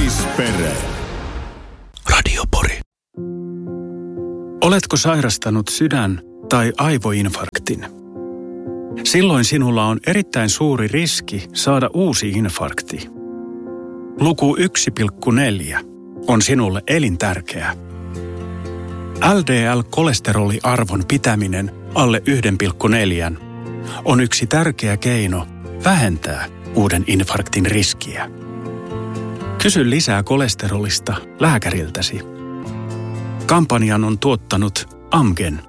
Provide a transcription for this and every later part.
Pere. Radio Pori. Oletko sairastanut sydän- tai aivoinfarktin? Silloin sinulla on erittäin suuri riski saada uusi infarkti. Luku 1,4 on sinulle elintärkeä. LDL-kolesteroliarvon pitäminen alle 1,4 on yksi tärkeä keino vähentää uuden infarktin riskiä. Kysy lisää kolesterolista lääkäriltäsi. Kampanjan on tuottanut Amgen.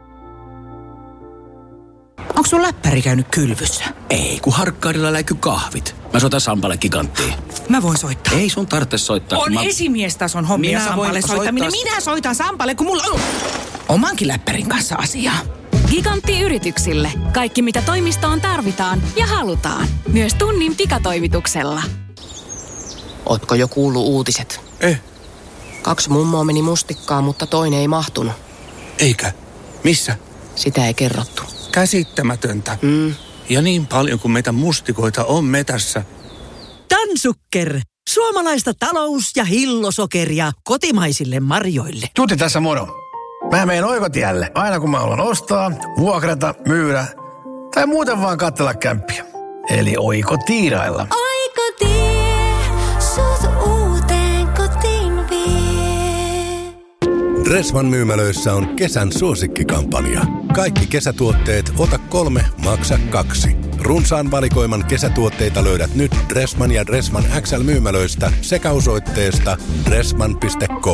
Onko sun läppäri käynyt kylvyssä? Ei, kun Harkkaarilla läiky kahvit. Mä soitan Sampalle Giganttiin. Mä voin soittaa. Ei sun tarvitse soittaa. On esimiestason hommia Sampalle soittaminen. Minä soitan Sampalle, kun mulla on omankin läppärin kanssa asiaa. Gigantti yrityksille. Kaikki mitä toimistoon tarvitaan ja halutaan. Myös tunnin pikatoimituksella. Ootko jo kuullut uutiset? 2 mummoa meni mustikkaan, mutta toinen ei mahtunut. Eikä? Missä? Sitä ei kerrottu. Käsittämätöntä. Ja niin paljon kuin meitä mustikoita on metässä. Tansukker. Suomalaista talous- ja hillosokeria kotimaisille marjoille. Tuuti tässä moro. Mä menen oikotielle aina kun mä haluan ostaa, vuokrata, myydä tai muuten vaan katsella kämppiä. Eli Oikotiirailla. Oikotie, sut uuteen kotiin vie. Dressman myymälöissä on kesän suosikkikampanja. Kaikki kesätuotteet ota 3, maksa 2. Runsaan valikoiman kesätuotteita löydät nyt Dressman ja Dressman XL myymälöistä sekä osoitteesta dressman.com.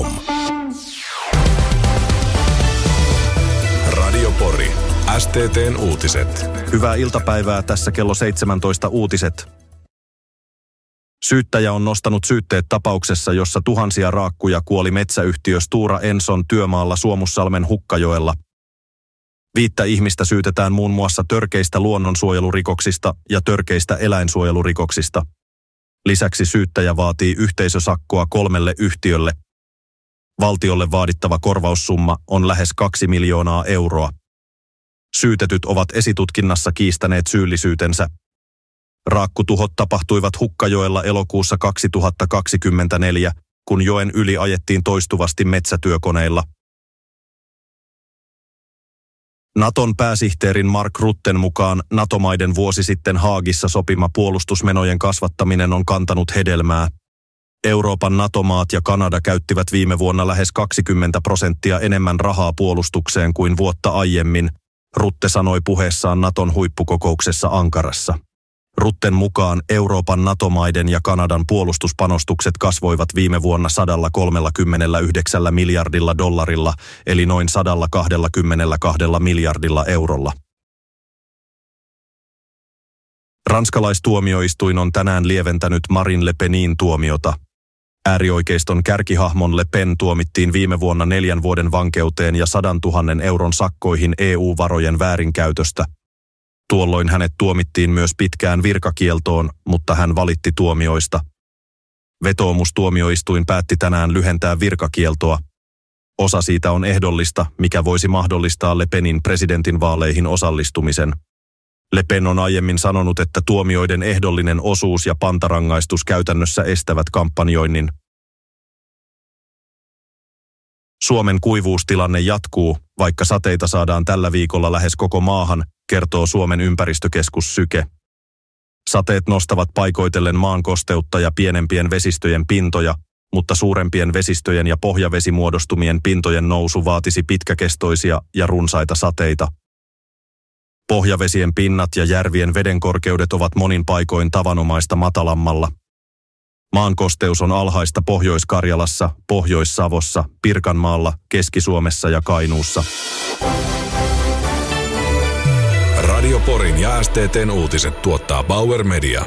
Radio Pori. STT:n uutiset. Hyvää iltapäivää, tässä kello 17 uutiset. Syyttäjä on nostanut syytteet tapauksessa, jossa tuhansia raakkuja kuoli metsäyhtiö Stora Enson työmaalla Suomussalmen Hukkajoella. 5 ihmistä syytetään muun muassa törkeistä luonnonsuojelurikoksista ja törkeistä eläinsuojelurikoksista. Lisäksi syyttäjä vaatii yhteisösakkoa 3 yhtiölle. Valtiolle vaadittava korvaussumma on lähes 2 miljoonaa euroa. Syytetyt ovat esitutkinnassa kiistäneet syyllisyytensä. Raakkutuhot tapahtuivat Hukkajoella elokuussa 2024, kun joen yli ajettiin toistuvasti metsätyökoneilla. Naton pääsihteerin Mark Rutten mukaan NATO-maiden vuosi sitten Haagissa sopima puolustusmenojen kasvattaminen on kantanut hedelmää. Euroopan NATO-maat ja Kanada käyttivät viime vuonna lähes 20% enemmän rahaa puolustukseen kuin vuotta aiemmin, Rutte sanoi puheessaan Naton huippukokouksessa Ankarassa. Rutten mukaan Euroopan NATO-maiden ja Kanadan puolustuspanostukset kasvoivat viime vuonna 139 miljardilla dollarilla, eli noin 122 miljardilla eurolla. Ranskalaistuomioistuin on tänään lieventänyt Marine Le Penin tuomiota. Äärioikeiston kärkihahmon Le Pen tuomittiin viime vuonna 4 vuoden vankeuteen ja 100 000 euron sakkoihin EU-varojen väärinkäytöstä. Tuolloin hänet tuomittiin myös pitkään virkakieltoon, mutta hän valitti tuomioista. Vetoomustuomioistuin päätti tänään lyhentää virkakieltoa. Osa siitä on ehdollista, mikä voisi mahdollistaa Le Penin presidentinvaaleihin osallistumisen. Le Pen on aiemmin sanonut, että tuomioiden ehdollinen osuus ja pantarangaistus käytännössä estävät kampanjoinnin. Suomen kuivuustilanne jatkuu, vaikka sateita saadaan tällä viikolla lähes koko maahan, kertoo Suomen ympäristökeskus Syke. Sateet nostavat paikoitellen maan kosteutta ja pienempien vesistöjen pintoja, mutta suurempien vesistöjen ja pohjavesimuodostumien pintojen nousu vaatisi pitkäkestoisia ja runsaita sateita. Pohjavesien pinnat ja järvien vedenkorkeudet ovat monin paikoin tavanomaista matalammalla. Maan kosteus on alhaista Pohjois-Karjalassa, Pohjois-Savossa, Pirkanmaalla, Keski-Suomessa ja Kainuussa. Radio Porin ja STT:n uutiset tuottaa Bauer Media.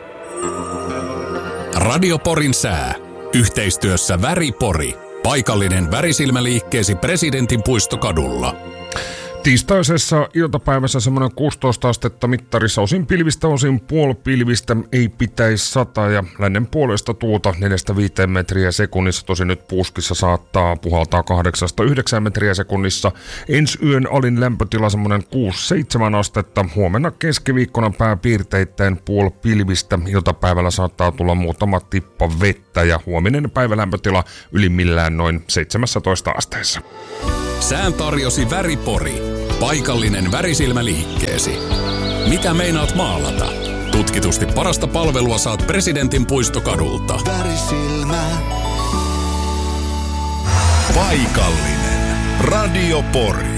Radio Porin sää. Yhteistyössä Väri Pori. Paikallinen värisilmäliikkeesi Presidentin puistokadulla. Tiistaisessa iltapäivässä semmoinen 16 astetta mittarissa, osin pilvistä, osin puolipilvistä, ei pitäisi sataa ja lännen puolesta tuulta 4-5 metriä sekunnissa. Tosin nyt Puuskissa saattaa puhaltaa 8-9 metriä sekunnissa. Ensi yön alin lämpötila semmoinen 6-7 astetta. Huomenna keskiviikkona pääpiirteittäin puolipilvistä. Iltapäivällä saattaa tulla muutama tippa vettä ja huominen päivälämpötila ylimmillään noin 17 asteessa. Sään tarjosi Väripori. Paikallinen värisilmäliikkeesi. Mitä meinaat maalata? Tutkitusti parasta palvelua saat Presidentin puistokadulta. Värisilmä. Paikallinen. Radio Pori.